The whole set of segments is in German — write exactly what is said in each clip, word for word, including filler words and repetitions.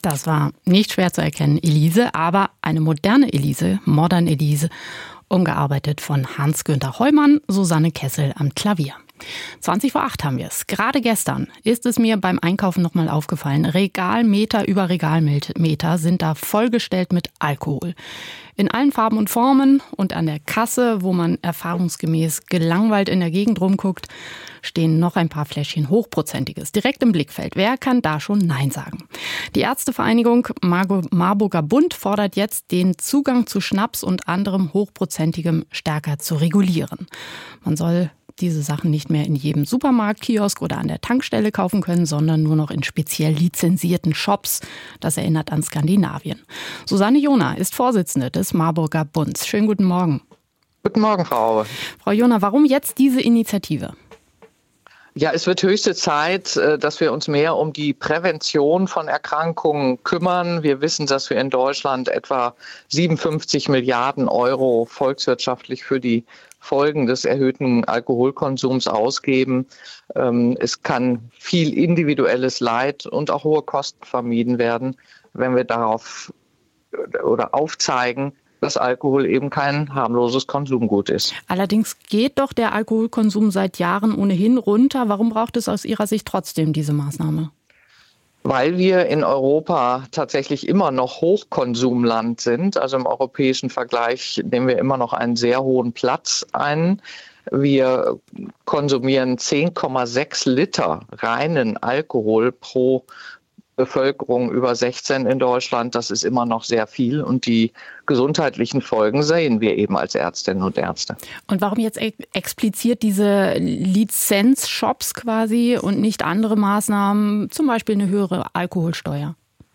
Das war nicht schwer zu erkennen, Elise, aber eine moderne Elise, Modern Elise, umgearbeitet von Hans-Günther Heumann, Susanne Kessel am Klavier. zwanzig vor acht haben wir es. Gerade gestern ist es mir beim Einkaufen nochmal aufgefallen. Regalmeter über Regalmeter sind da vollgestellt mit Alkohol. In allen Farben und Formen und an der Kasse, wo man erfahrungsgemäß gelangweilt in der Gegend rumguckt, stehen noch ein paar Fläschchen Hochprozentiges direkt im Blickfeld. Wer kann da schon Nein sagen? Die Ärztevereinigung Marburger Bund fordert jetzt, den Zugang zu Schnaps und anderem Hochprozentigem stärker zu regulieren. Man soll diese Sachen nicht mehr in jedem Supermarkt, Kiosk oder an der Tankstelle kaufen können, sondern nur noch in speziell lizenzierten Shops. Das erinnert an Skandinavien. Susanne Jona ist Vorsitzende des Marburger Bunds. Schönen guten Morgen. Guten Morgen, Frau Aue. Frau Jona, warum jetzt diese Initiative? Ja, es wird höchste Zeit, dass wir uns mehr um die Prävention von Erkrankungen kümmern. Wir wissen, dass wir in Deutschland etwa siebenundfünfzig Milliarden Euro volkswirtschaftlich für die Folgen des erhöhten Alkoholkonsums ausgeben. Es kann viel individuelles Leid und auch hohe Kosten vermieden werden, wenn wir darauf oder aufzeigen, dass Alkohol eben kein harmloses Konsumgut ist. Allerdings geht doch der Alkoholkonsum seit Jahren ohnehin runter. Warum braucht es aus Ihrer Sicht trotzdem diese Maßnahme? Weil wir in Europa tatsächlich immer noch Hochkonsumland sind. Also im europäischen Vergleich nehmen wir immer noch einen sehr hohen Platz ein. Wir konsumieren zehn Komma sechs Liter reinen Alkohol pro Bevölkerung über sechzehn in Deutschland. Das ist immer noch sehr viel. Und die gesundheitlichen Folgen sehen wir eben als Ärztinnen und Ärzte. Und warum jetzt explizit diese Lizenzshops quasi und nicht andere Maßnahmen, zum Beispiel eine höhere Alkoholsteuer?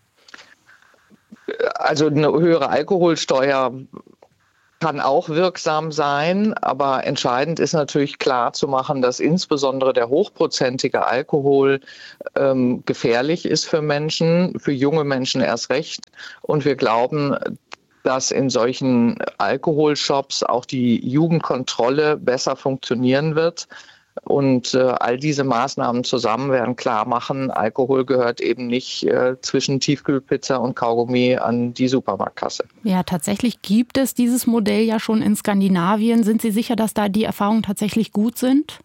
Also eine höhere Alkoholsteuer kann auch wirksam sein, aber entscheidend ist natürlich klar zu machen, dass insbesondere der hochprozentige Alkohol ähm, gefährlich ist für Menschen, für junge Menschen erst recht. Und wir glauben, dass in solchen Alkoholshops auch die Jugendkontrolle besser funktionieren wird. Und äh, all diese Maßnahmen zusammen werden klar machen, Alkohol gehört eben nicht äh, zwischen Tiefkühlpizza und Kaugummi an die Supermarktkasse. Ja, tatsächlich gibt es dieses Modell ja schon in Skandinavien. Sind Sie sicher, dass da die Erfahrungen tatsächlich gut sind?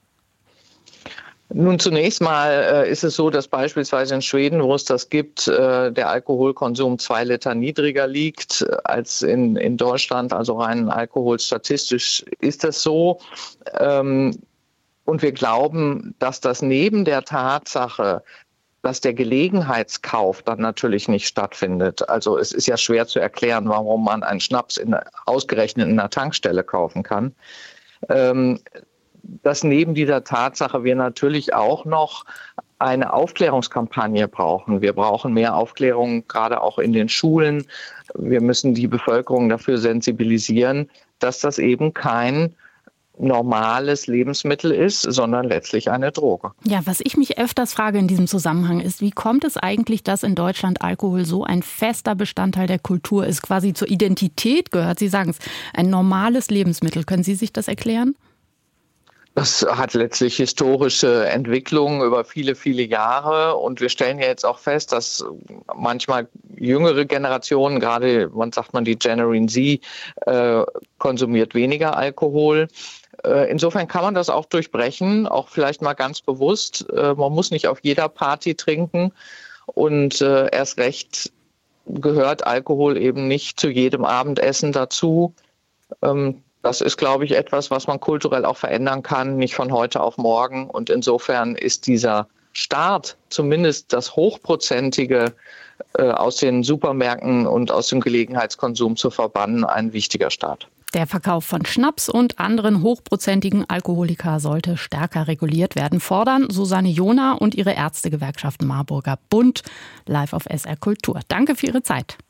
Nun, zunächst mal äh, ist es so, dass beispielsweise in Schweden, wo es das gibt, äh, der Alkoholkonsum zwei Liter niedriger liegt als in, in Deutschland. Also rein alkoholstatistisch ist das so. Ähm, Und wir glauben, dass das neben der Tatsache, dass der Gelegenheitskauf dann natürlich nicht stattfindet. Also es ist ja schwer zu erklären, warum man einen Schnaps in, ausgerechnet in einer Tankstelle kaufen kann. Ähm, dass neben dieser Tatsache wir natürlich auch noch eine Aufklärungskampagne brauchen. Wir brauchen mehr Aufklärung, gerade auch in den Schulen. Wir müssen die Bevölkerung dafür sensibilisieren, dass das eben kein normales Lebensmittel ist, sondern letztlich eine Droge. Ja, was ich mich öfters frage in diesem Zusammenhang ist, wie kommt es eigentlich, dass in Deutschland Alkohol so ein fester Bestandteil der Kultur ist, quasi zur Identität gehört? Sie sagen es, ein normales Lebensmittel. Können Sie sich das erklären? Das hat letztlich historische Entwicklungen über viele, viele Jahre. Und wir stellen ja jetzt auch fest, dass manchmal jüngere Generationen, gerade man sagt man die Generation Z, äh, konsumiert weniger Alkohol. Insofern kann man das auch durchbrechen, auch vielleicht mal ganz bewusst. Man muss nicht auf jeder Party trinken und erst recht gehört Alkohol eben nicht zu jedem Abendessen dazu. Das ist, glaube ich, etwas, was man kulturell auch verändern kann, nicht von heute auf morgen. Und insofern ist dieser Start, zumindest das Hochprozentige aus den Supermärkten und aus dem Gelegenheitskonsum zu verbannen, ein wichtiger Start. Der Verkauf von Schnaps und anderen hochprozentigen Alkoholika sollte stärker reguliert werden, fordern Susanne Jona und ihre Ärztegewerkschaft Marburger Bund live auf S R Kultur. Danke für Ihre Zeit.